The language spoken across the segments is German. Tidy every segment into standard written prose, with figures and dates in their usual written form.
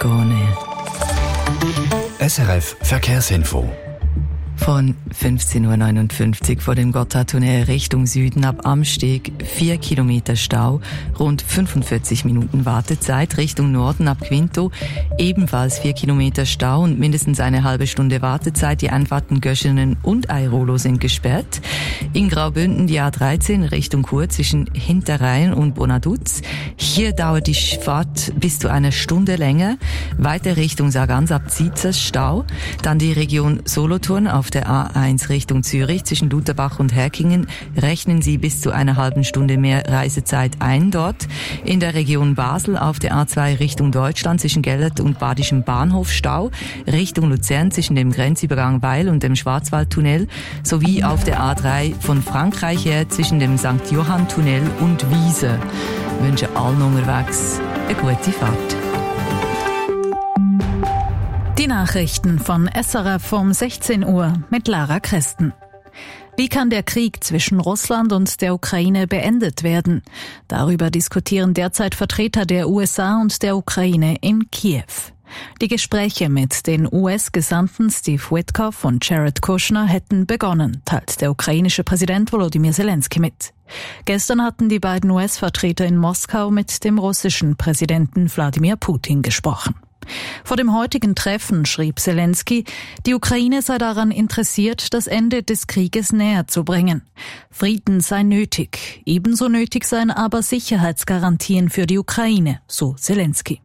Morgone. SRF Verkehrsinfo. Von 15.59 Uhr vor dem Gotthardtunnel Richtung Süden ab Amsteg 4 Kilometer Stau, rund 45 Minuten Wartezeit. Richtung Norden ab Quinto ebenfalls 4 Kilometer Stau und mindestens eine halbe Stunde Wartezeit. Die Einfahrten Göschenen und Airolo sind gesperrt. In Graubünden die A13 Richtung Chur zwischen Hinterrhein und Bonaduz. Hier dauert die Fahrt bis zu einer Stunde länger. Weiter Richtung Sargans ab Ziezers Stau. Dann die Region Solothurn auf der A1 Richtung Zürich zwischen Lutherbach und Herkingen rechnen Sie bis zu einer halben Stunde mehr Reisezeit ein dort. In der Region Basel auf der A2 Richtung Deutschland zwischen Gellert und Badischem Bahnhof Stau. Richtung Luzern zwischen dem Grenzübergang Weil und dem Schwarzwaldtunnel sowie auf der A3 von Frankreich her zwischen dem St. Johann-Tunnel und Wiese. Ich wünsche allen unterwegs eine gute Fahrt. Die Nachrichten von SRF um 16 Uhr mit Lara Christen. Wie kann der Krieg zwischen Russland und der Ukraine beendet werden? Darüber diskutieren derzeit Vertreter der USA und der Ukraine in Kiew. Die Gespräche mit den US-Gesandten Steve Witkoff und Jared Kushner hätten begonnen, teilt der ukrainische Präsident Volodymyr Zelensky mit. Gestern hatten die beiden US-Vertreter in Moskau mit dem russischen Präsidenten Wladimir Putin gesprochen. Vor dem heutigen Treffen schrieb Zelensky, die Ukraine sei daran interessiert, das Ende des Krieges näher zu bringen. Frieden sei nötig. Ebenso nötig seien aber Sicherheitsgarantien für die Ukraine, so Zelensky.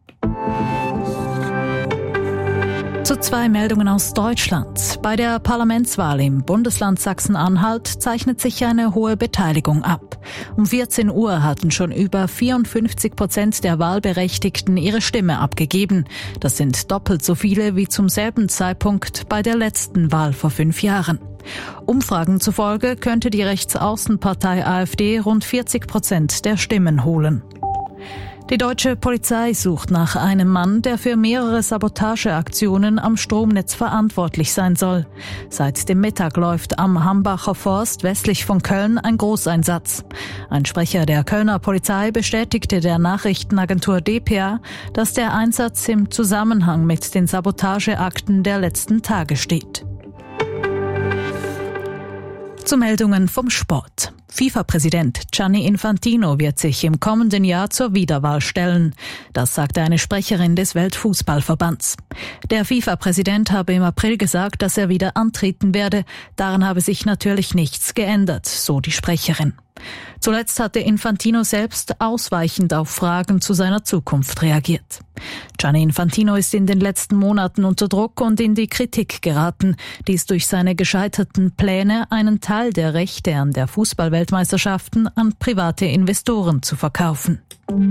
Zu 2 Meldungen aus Deutschland. Bei der Parlamentswahl im Bundesland Sachsen-Anhalt zeichnet sich eine hohe Beteiligung ab. Um 14 Uhr hatten schon über 54% der Wahlberechtigten ihre Stimme abgegeben. Das sind doppelt so viele wie zum selben Zeitpunkt bei der letzten Wahl vor 5 Jahren. Umfragen zufolge könnte die Rechtsaußenpartei AfD rund 40% der Stimmen holen. Die deutsche Polizei sucht nach einem Mann, der für mehrere Sabotageaktionen am Stromnetz verantwortlich sein soll. Seit dem Mittag läuft am Hambacher Forst westlich von Köln ein Großeinsatz. Ein Sprecher der Kölner Polizei bestätigte der Nachrichtenagentur dpa, dass der Einsatz im Zusammenhang mit den Sabotageakten der letzten Tage steht. Zu Meldungen vom Sport. FIFA-Präsident Gianni Infantino wird sich im kommenden Jahr zur Wiederwahl stellen. Das sagte eine Sprecherin des Weltfußballverbands. Der FIFA-Präsident habe im April gesagt, dass er wieder antreten werde. Daran habe sich natürlich nichts geändert, so die Sprecherin. Zuletzt hatte Infantino selbst ausweichend auf Fragen zu seiner Zukunft reagiert. Gianni Infantino ist in den letzten Monaten unter Druck und in die Kritik geraten. Dies durch seine gescheiterten Pläne, einen Teil der Rechte an der Fußballweltmeisterschaften an private Investoren zu verkaufen.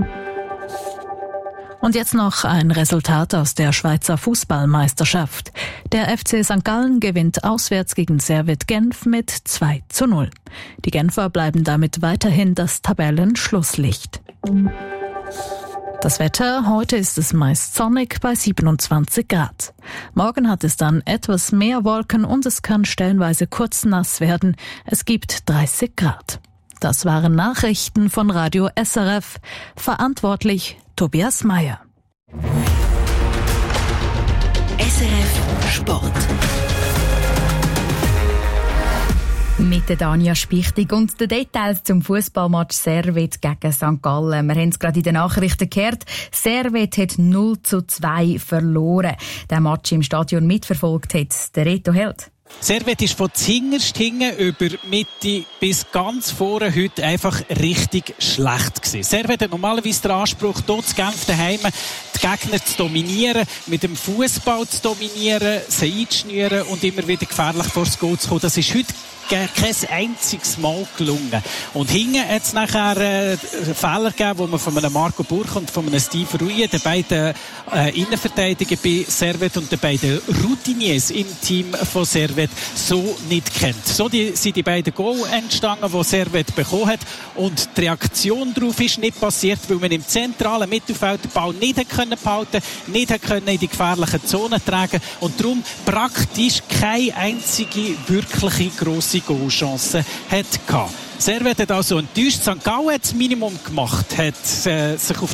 Und jetzt noch ein Resultat aus der Schweizer Fußballmeisterschaft. Der FC St. Gallen gewinnt auswärts gegen Servette Genf mit 2:0. Die Genfer bleiben damit weiterhin das Tabellenschlusslicht. Das Wetter, heute ist es meist sonnig bei 27 Grad. Morgen hat es dann etwas mehr Wolken und es kann stellenweise kurz nass werden. Es gibt 30 Grad. Das waren Nachrichten von Radio SRF. Verantwortlich Tobias Meyer. SRF Sport. Mit der Dania Spichtig und den Details zum Fußballmatch Servette gegen St. Gallen. Wir haben es gerade in den Nachrichten gehört. Servette hat 0:2 verloren. Der Match im Stadion mitverfolgt hat der Reto Held. Servette ist von zuhinterst hinten über Mitte bis ganz vorne heute einfach richtig schlecht gewesen. Servette hat normalerweise den Anspruch, hier zu Genf daheim die Gegner zu dominieren, mit dem Fußball zu dominieren, sie einzuschnüren und immer wieder gefährlich vor das Goal zu kommen. Das ist heute kein einziges Mal gelungen. Und hinten hat es nachher Fehler gegeben, wo man von einem Marco Burch und von einem Steve Rouillet, den beiden Innenverteidiger bei Servette und den beiden Routiniers im Team von Servette, so nicht kennt. So sind die beiden Goal entstanden, die Servette bekommen hat. Und die Reaktion darauf ist nicht passiert, weil man im zentralen Mittelfeld den Ball nicht behalten konnte, nicht in die gefährlichen Zonen tragen und darum praktisch keine einzige wirkliche grosse Goalchance hat gehabt. Servette hat also enttäuscht. St. Gallen hat das Minimum gemacht, hat sich auf